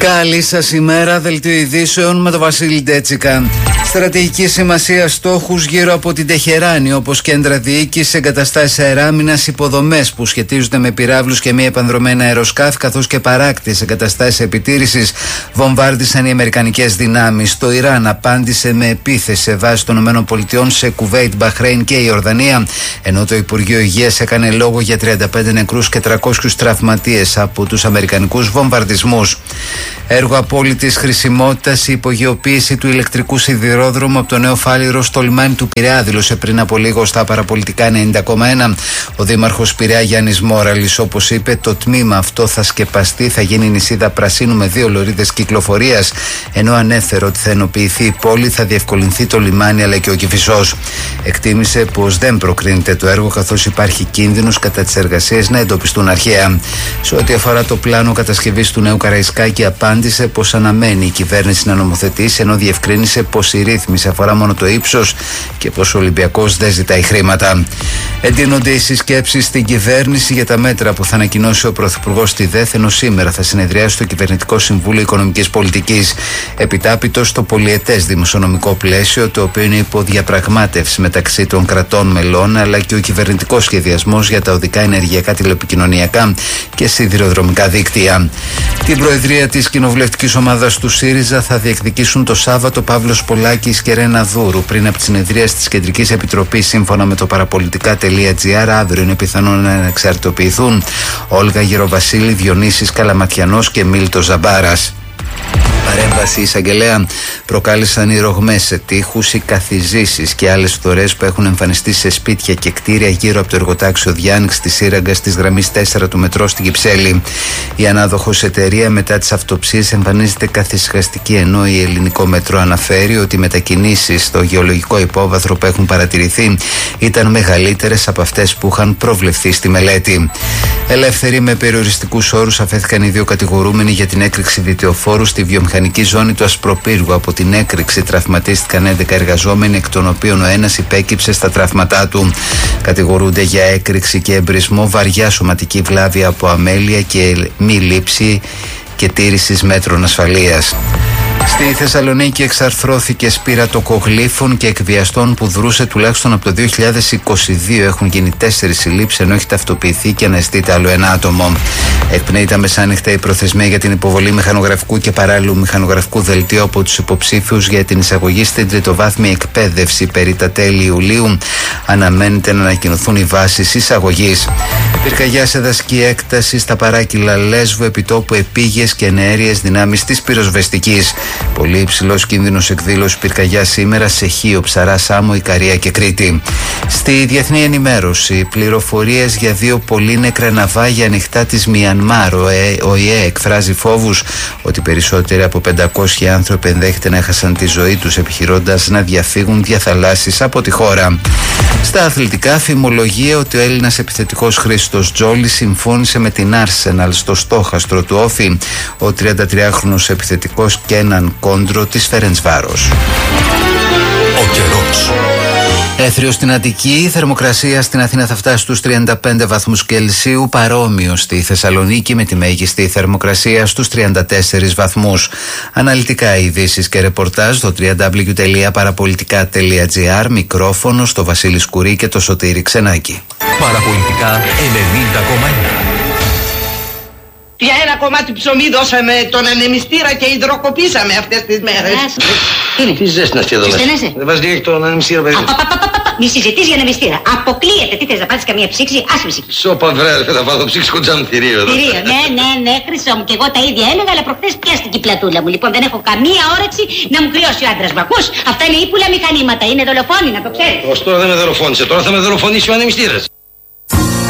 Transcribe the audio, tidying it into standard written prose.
Καλή σας ημέρα, δελτίο ειδήσεων με τον Βασίλη Ντέτσικα. Στρατηγική σημασία στόχους γύρω από την Τεχεράνη, όπως κέντρα διοίκησης, εγκαταστάσεις αεράμινας, υποδομές που σχετίζονται με πυράβλους και μη επανδρομένα αεροσκάφη, καθώς και παράκτης εγκαταστάσεις επιτήρησης, βομβάρδισαν οι αμερικανικές δυνάμεις. Το Ιράν απάντησε με επίθεση σε βάση των ΗΠΑ σε Κουβέιτ, Μπαχρέιν και Ιορδανία, ενώ το Υπουργείο Υγείας έκανε λόγο για 35 νεκρούς και 300 τραυματίες από τους αμερικανικούς βομβαρδισμούς. Έργο απόλυτης χρησιμότητας η υπογειοποίηση του ηλεκτρικού σιδηρόδρομου από το Νέο Φάληρο στο λιμάνι του Πειραιά, δήλωσε πριν από λίγο στα παραπολιτικά 90,1 ο Δήμαρχος Πειραιά Γιάννης Μόραλης. Όπως είπε, το τμήμα αυτό θα σκεπαστεί, θα γίνει νησίδα πρασίνου με 2 λωρίδες κυκλοφορίας, ενώ ανέφερε ότι θα ενοποιηθεί η πόλη, θα διευκολυνθεί το λιμάνι αλλά και ο Κηφισός. Εκτίμησε πως δεν προκρίνεται το έργο, καθώς υπάρχει κίνδυνος κατά τις εργασίες να εντοπιστούν αρχαία. Σε ό,τι αφορά το πλάνο κατασκευής του νέου Καραϊσκάκη, απάντησε πως αναμένει η κυβέρνηση να νομοθετήσει, ενώ διευκρίνησε πως η ρύθμιση αφορά μόνο το ύψος και πως ο Ολυμπιακός δεν ζητάει χρήματα. Εντείνονται οι συσκέψεις στην κυβέρνηση για τα μέτρα που θα ανακοινώσει ο Πρωθυπουργός στη ΔΕΘ, ενώ σήμερα θα συνεδριάσει το Κυβερνητικό Συμβούλιο Οικονομικής Πολιτικής. Επιτάπητο στο πολυετές δημοσιονομικό πλαίσιο, το οποίο είναι υπό διαπραγμάτευση μεταξύ των κρατών μελών, αλλά και ο κυβερνητικός σχεδιασμός για τα οδικά, ενεργειακά, τηλεπικοινωνιακά και σιδηροδρομικά δίκτυα. Την προεδρία της κοινοβουλευτικής ομάδας του ΣΥΡΙΖΑ θα διεκδικήσουν το Σάββατο Παύλος Πολάκης και Ρένα Δούρου πριν από τη συνεδρίαση της Κεντρικής Επιτροπής. Σύμφωνα με το παραπολιτικά.gr, αύριο είναι πιθανόν να εξαρτοποιηθούν Όλγα Γεροβασίλη, Διονύσης Καλαματιανός και Μίλτος Ζαμπάρας. Παρέμβαση εισαγγελέα προκάλεσαν οι ρογμές σε τοίχους, οι καθιζήσεις και άλλες φθορές που έχουν εμφανιστεί σε σπίτια και κτίρια γύρω από το εργοτάξιο Διάνοιξ της σύραγγας της γραμμής 4 του μετρό στην Κυψέλη. Η ανάδοχος εταιρεία μετά τις αυτοψίες εμφανίζεται καθησυχαστική, ενώ η Ελληνικό Μετρό αναφέρει ότι οι μετακινήσεις στο γεωλογικό υπόβαθρο που έχουν παρατηρηθεί ήταν μεγαλύτερες από αυτές που είχαν προβλεφθεί στη μελέτη. Ελεύθεροι με περιοριστικούς όρους αφέθηκαν οι 2 κατηγορούμενοι για την έκρηξη βιτεοφόρου στη βιομηχανική ζώνη του Ασπροπύργου. Από την έκρηξη τραυματίστηκαν 11 εργαζόμενοι, εκ των οποίων ο ένας υπέκυψε στα τραύματά του. Κατηγορούνται για έκρηξη και εμπρισμό, βαριά σωματική βλάβη από αμέλεια και μη λήψη και τήρησης μέτρων ασφαλείας. Στη Θεσσαλονίκη εξαρθρώθηκε σπήρα τοκογλύφων και εκβιαστών που δρούσε τουλάχιστον από το 2022. Έχουν γίνει 4 συλλήψεις, ενώ έχει ταυτοποιηθεί και αναζητείται άλλο 1 άτομο. Εκπνέει τα μεσάνυχτα η προθεσμία για την υποβολή μηχανογραφικού και παράλληλου μηχανογραφικού δελτίου από τους υποψήφιους για την εισαγωγή στην τριτοβάθμια εκπαίδευση. Περί τα τέλη Ιουλίου αναμένεται να ανακοινωθούν οι βάσεις εισαγωγής. Πυρκαγιά σε δασική έκταση στα παράκυλα Λέσβου, επιτόπου επίγειες και εναέριες δυνάμεις της πυροσβεστικής. Πολύ υψηλός κίνδυνος εκδήλωσης πυρκαγιά σήμερα σε Χίο, Ψαρά, Σάμο, Ικαρία και Κρήτη. Στη διεθνή ενημέρωση, πληροφορίες για 2 πολύ νεκρά ναυάγια ανοιχτά της Μιανμάρ. Ο ΙΕ εκφράζει φόβους ότι περισσότεροι από 500 άνθρωποι ενδέχεται να έχασαν τη ζωή τους, επιχειρώντας να διαφύγουν διαθαλάσσεις από τη χώρα. Στα αθλητικά, φημολογία ότι ο Έλληνας επιθετικός Χρήστος Τζόλης συμφώνησε με την Arsenal στο στόχαστρο του Όφη. Ο 33χρονος επιθετικός και έναν κόντρο της Φερεντσβάρος. Ο καιρός. Έθριο στην Αττική, η θερμοκρασία στην Αθήνα θα φτάσει στους 35 βαθμούς Κελσίου, παρόμοιο στη Θεσσαλονίκη με τη μέγιστη θερμοκρασία στους 34 βαθμούς. Αναλυτικά ειδήσεις και ρεπορτάζ στο www.parapolitica.gr, μικρόφωνο στο Βασίλη Σκουρί και το Σωτήρη Ξενάκη. Παραπολιτικά 90,1. Για 1 κομμάτι ψωμί δώσαμε τον ανεμιστήρα και υδροκοπήσαμε αυτές τις μέρες. Τι ζέστη να εδώ μέσα. Δεν βάζει λίγα τον ανεμιστήρα, παιδί. Μη συζητείς για ανεμιστήρα. Αποκλείεται. Τι θες να πάρεις καμία ψήξη, άσχημη. Σώπα βρε, θα βάλω ψήξη κοντζάμ θηρίο εδώ. Θηρίο, ναι, χρυσό μου. Και εγώ τα ίδια έλεγα, αλλά προχθές πιάστηκε η πλατούλα μου. Λοιπόν, δεν έχω καμία όρεξη να μου κρυώσει ο άντρας μου. Ακούς, αυτά είναι ύπουλα μηχανήματα. Είναι δολοφόνοι, να το ξέρεις. Ως τώρα δεν με δολοφόνησε, τώρα θα με δολοφονήσει ο ανεμιστήρας.